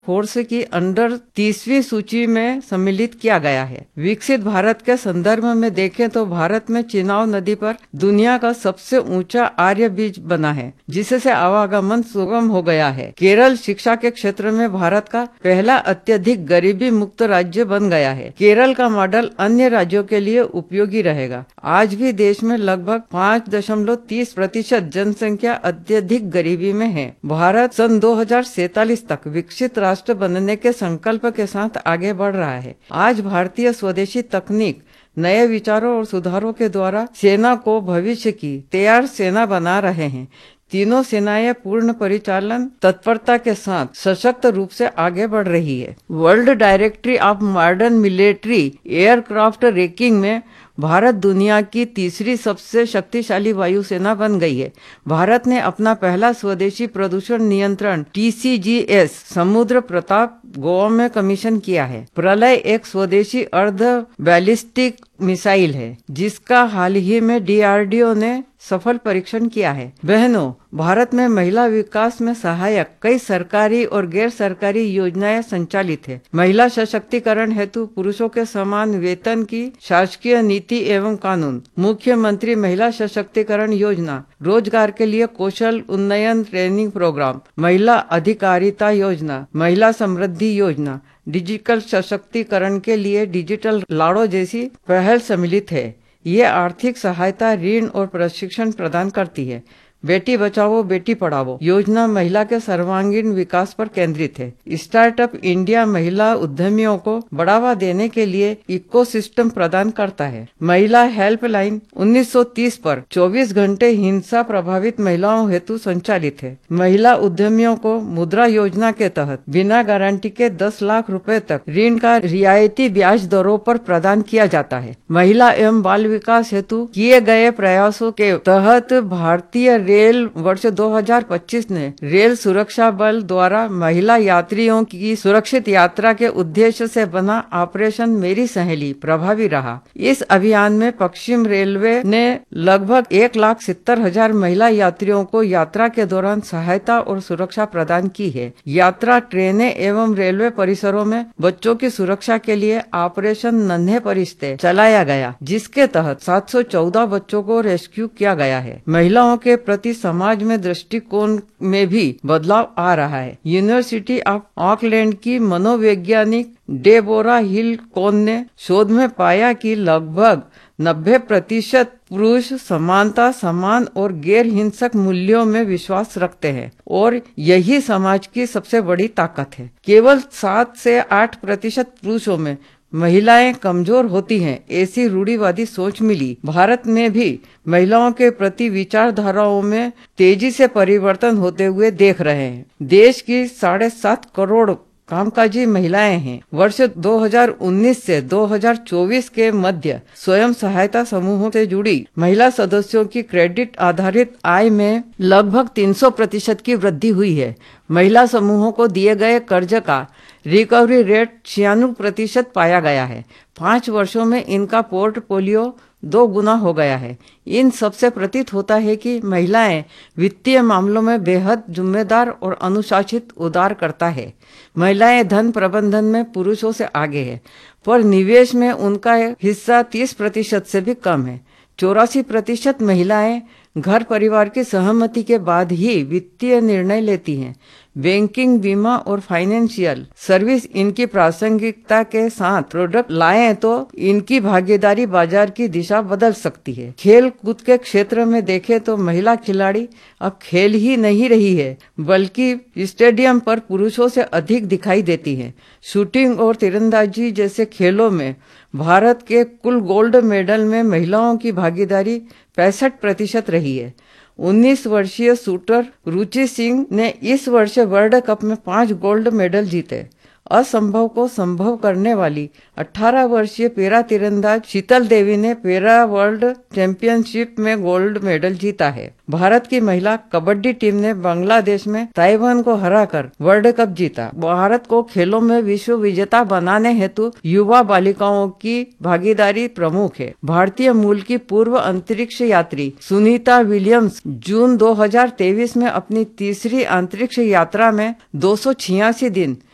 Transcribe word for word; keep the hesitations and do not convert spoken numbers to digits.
Force की under तीसवीं सूची में सम्मिलित किया गया है। विकसित भारत के संदर्भ में देखें तो भारत में चिनाब नदी पर दुनिया का सबसे ऊंचा आर्य ब्रिज बना है, जिससे आवागमन सुगम हो गया है। केरल शिक्षा के क्षेत्र में भारत का पहला अत्यधिक गरीबी मुक्त राज्य बन गया है। केरल का मॉडल अन्य राज्यों के लिए उपयोगी रहेगा। आज भी देश में लगभग पाँच दशमलव तीस प्रतिशत जनसंख्या अत्यधिक गरीबी में है। भारत सन दो हजार सैतालीस तक विकसित राष्ट्र बनने के संकल्प के साथ आगे बढ़ रहा है। आज भारतीय स्वदेशी तकनीक, नए विचारों और सुधारों के द्वारा सेना को भविष्य की तैयार सेना बना रहे हैं। तीनों सेनाएं पूर्ण परिचालन तत्परता के साथ सशक्त रूप से आगे बढ़ रही है। World directory of modern military aircraft ranking में भारत दुनिया की तीसरी सबसे शक्तिशाली वायुसेना बन गई है। भारत ने अपना पहला स्वदेशी प्रदूषण नियंत्रण टी सी जी एस समुद्र प्रताप गोवा में कमीशन किया है। प्रलय एक स्वदेशी अर्ध बैलिस्टिक मिसाइल है, जिसका हाल ही में डी आर डी ओ ने सफल परीक्षण किया है। बहनों, भारत में महिला विकास में सहायक कई सरकारी और गैर सरकारी योजनाएं संचालित है। महिला सशक्तिकरण हेतु पुरुषों के समान वेतन की शासकीय नीति एवं कानून, मुख्यमंत्री महिला सशक्तिकरण योजना, रोजगार के लिए कौशल उन्नयन ट्रेनिंग प्रोग्राम, महिला अधिकारिता योजना, महिला समृद्धि योजना, डिजिटल सशक्तिकरण के लिए डिजिटल लाड़ो जैसी पहल सम्मिलित है। ये आर्थिक सहायता, ऋण और प्रशिक्षण प्रदान करती है। बेटी बचाओ बेटी पढ़ाओ योजना महिला के सर्वांगीण विकास पर केंद्रित है। स्टार्टअप इंडिया महिला उद्यमियों को बढ़ावा देने के लिए इकोसिस्टम प्रदान करता है। महिला हेल्पलाइन उन्नीस सौ तीस पर चौबीस घंटे हिंसा प्रभावित महिलाओं हेतु संचालित है। महिला उद्यमियों को मुद्रा योजना के तहत बिना गारंटी के दस लाख रुपए तक ऋण का रियायती ब्याज दरों पर प्रदान किया जाता है। महिला एवं बाल विकास हेतु किए गए प्रयासों के तहत भारतीय रेल वर्ष दो हजार पच्चीस ने रेल सुरक्षा बल द्वारा महिला यात्रियों की सुरक्षित यात्रा के उद्देश्य से बना ऑपरेशन मेरी सहेली प्रभावी रहा। इस अभियान में पश्चिम रेलवे ने लगभग एक लाख सत्तर हजार महिला यात्रियों को यात्रा के दौरान सहायता और सुरक्षा प्रदान की है। यात्रा ट्रेनें एवं रेलवे परिसरों में बच्चों की सुरक्षा के लिए ऑपरेशन नन्हे परिश्ते चलाया गया, जिसके तहत सात सौ चौदह बच्चों को रेस्क्यू किया गया है। महिलाओं के प्रति समाज में दृष्टिकोण में भी बदलाव आ रहा है। यूनिवर्सिटी ऑफ ऑकलैंड की मनोवैज्ञानिक डेबोरा हिल कॉन ने शोध में पाया कि लगभग नब्बे प्रतिशत पुरुष समानता, समान और गैर हिंसक मूल्यों में विश्वास रखते हैं और यही समाज की सबसे बड़ी ताकत है। केवल सात से आठ प्रतिशत पुरुषों में महिलाएं कमजोर होती हैं, ऐसी रूढ़िवादी सोच मिली। भारत में भी महिलाओं के प्रति विचारधाराओं में तेजी से परिवर्तन होते हुए देख रहे हैं। देश की साढ़े सात करोड़ कामकाजी महिलाएं हैं। वर्ष दो हजार उन्नीस से दो हजार चौबीस के मध्य स्वयं सहायता समूहों से जुड़ी महिला सदस्यों की क्रेडिट आधारित आय में लगभग तीन सौ प्रतिशत की वृद्धि हुई है। महिला समूहों को दिए गए कर्ज का रिकवरी रेट छियानवे प्रतिशत पाया गया है। पाँच वर्षों में इनका पोर्टफोलियो दो गुना हो गया है। इन सबसे प्रतीत होता है कि महिलाएं वित्तीय मामलों में बेहद जिम्मेदार और अनुशासित उदार करता है। महिलाएं धन प्रबंधन में पुरुषों से आगे है, पर निवेश में उनका हिस्सा तीस प्रतिशत से भी कम है। चौरासी प्रतिशत महिलाएं घर परिवार की सहमति के बाद ही वित्तीय निर्णय लेती हैं। बैंकिंग, बीमा और फाइनेंशियल सर्विस इनकी प्रासंगिकता के साथ प्रोडक्ट लाएं तो इनकी भागीदारी बाजार की दिशा बदल सकती है। खेल कूद के क्षेत्र में देखें तो महिला खिलाड़ी अब खेल ही नहीं रही है, बल्कि स्टेडियम पर पुरुषों से अधिक दिखाई देती है। शूटिंग और तीरंदाजी जैसे खेलों में भारत के कुल गोल्ड मेडल में महिलाओं की भागीदारी पैंसठ प्रतिशत रही है। उन्नीस वर्षीय शूटर रुचि सिंह ने इस वर्ष वर्ल्ड कप में पांच गोल्ड मेडल जीते। असंभव को संभव करने वाली अठारह वर्षीय पैरा तीरंदाज शीतल देवी ने पैरा वर्ल्ड चैंपियनशिप में गोल्ड मेडल जीता है। भारत की महिला कबड्डी टीम ने बांग्लादेश में ताइवान को हराकर वर्ल्ड कप जीता। भारत को खेलों में विश्व विजेता बनाने हेतु युवा बालिकाओं की भागीदारी प्रमुख है। भारतीय मूल की पूर्व अंतरिक्ष यात्री सुनीता विलियम्स जून दो हजार तेईस में अपनी तीसरी अंतरिक्ष यात्रा में दो सौ छियासी दिन